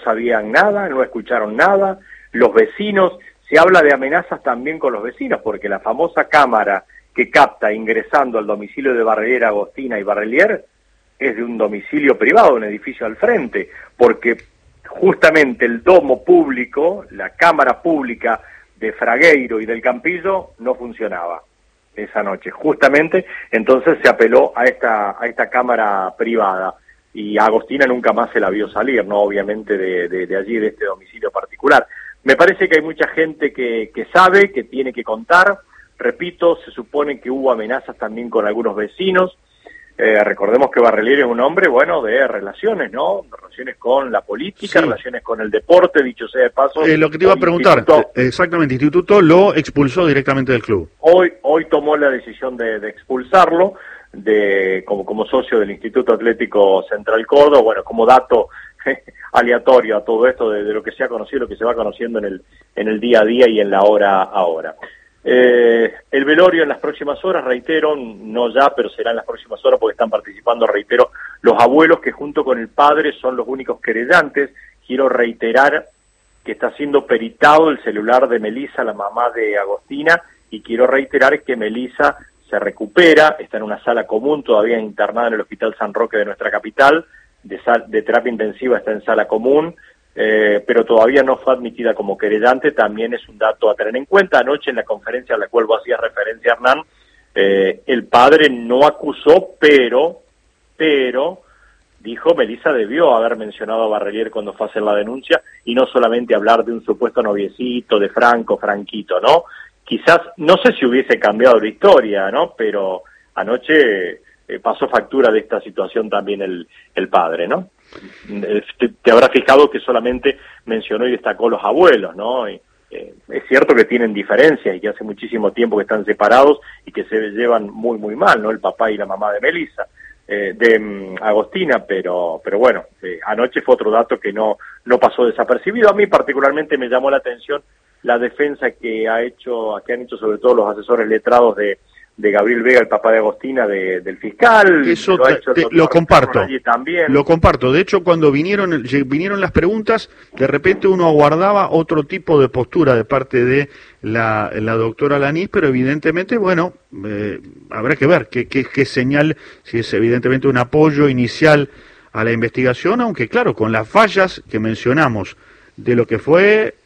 sabían nada, no escucharon nada, los vecinos, se habla de amenazas también con los vecinos, porque la famosa cámara que capta ingresando al domicilio de Barrelier, Agostina y Barrelier es de un domicilio privado, un edificio al frente, porque justamente el domo público, la cámara pública de Fragueiro y del Campillo no funcionaba esa noche, justamente. Entonces se apeló a esta cámara privada y a Agostina nunca más se la vio salir, no, obviamente de allí, de este domicilio particular. Me parece que hay mucha gente que sabe, que tiene que contar. Repito, se supone que hubo amenazas también con algunos vecinos. Recordemos que Barrelier es un hombre, bueno, de relaciones, ¿no? Relaciones con la política, sí, relaciones con el deporte, dicho sea de paso. Lo que te iba a preguntar, exactamente, Instituto lo expulsó directamente del club. Hoy tomó la decisión de expulsarlo como socio del Instituto Atlético Central Córdoba. Bueno, como dato aleatorio a todo esto de lo que se ha conocido, lo que se va conociendo en el día a día y en la hora ahora. El velorio en las próximas horas, reitero, no ya, pero será en las próximas horas porque están participando, reitero, los abuelos que junto con el padre son los únicos querellantes. Quiero reiterar que está siendo peritado el celular de Melissa, la mamá de Agostina, y quiero reiterar que Melissa se recupera, está en una sala común, todavía internada en el Hospital San Roque de nuestra capital, de terapia intensiva está en sala común, pero todavía no fue admitida como querellante. También es un dato a tener en cuenta. Anoche en la conferencia a la cual vos hacías referencia, Hernán, el padre no acusó, pero dijo, Melissa debió haber mencionado a Barrelier cuando fue a hacer la denuncia y no solamente hablar de un supuesto noviecito, de Franquito, ¿no? Quizás, no sé si hubiese cambiado la historia, ¿no? Pero anoche pasó factura de esta situación también el padre, ¿no? Te habrás fijado que solamente mencionó y destacó los abuelos, ¿no? Es cierto que tienen diferencias y que hace muchísimo tiempo que están separados y que se llevan muy muy mal, ¿no? El papá y la mamá de Melissa, de Agostina, pero bueno, anoche fue otro dato que no pasó desapercibido. A mí particularmente me llamó la atención la defensa que han hecho sobre todo los asesores letrados de Gabriel Vega, el papá de Agostina, del fiscal. Eso lo comparto. De hecho, cuando vinieron las preguntas, de repente uno aguardaba otro tipo de postura de parte de la doctora Lanís, pero evidentemente, bueno, habrá que ver qué señal, si es evidentemente un apoyo inicial a la investigación, aunque claro, con las fallas que mencionamos de lo que fue,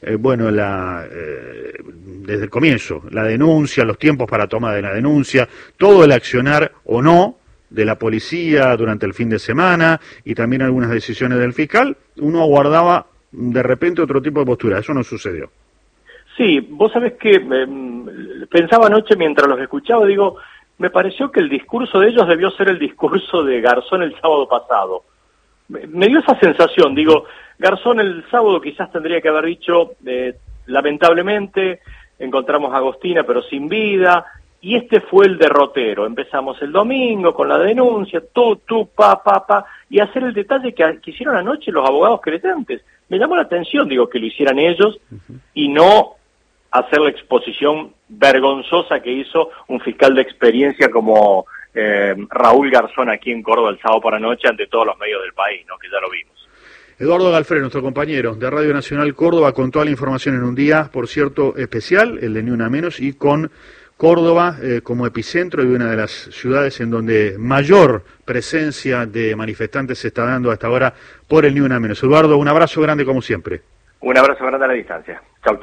desde el comienzo, la denuncia, los tiempos para toma de la denuncia, todo el accionar o no de la policía durante el fin de semana y también algunas decisiones del fiscal, uno aguardaba de repente otro tipo de postura. Eso no sucedió. Sí, vos sabés que pensaba anoche mientras los escuchaba, digo, me pareció que el discurso de ellos debió ser el discurso de Garzón el sábado pasado. Me dio esa sensación, digo, Garzón el sábado quizás tendría que haber dicho, lamentablemente encontramos a Agostina pero sin vida, y este fue el derrotero. Empezamos el domingo con la denuncia, pa, y hacer el detalle que hicieron anoche los abogados querellantes. Me llamó la atención, digo, que lo hicieran ellos y no hacer la exposición vergonzosa que hizo un fiscal de experiencia como Raúl Garzón aquí en Córdoba el sábado por la noche ante todos los medios del país, ¿no? Que ya lo vimos. Eduardo Galfré, nuestro compañero de Radio Nacional Córdoba, con toda la información en un día, por cierto, especial, el de Ni Una Menos, y con Córdoba como epicentro de una de las ciudades en donde mayor presencia de manifestantes se está dando hasta ahora por el Ni Una Menos. Eduardo, un abrazo grande como siempre. Un abrazo grande a la distancia. Chau.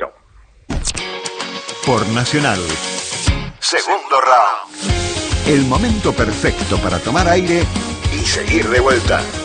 Por Nacional. Segundo round. El momento perfecto para tomar aire y seguir de vuelta.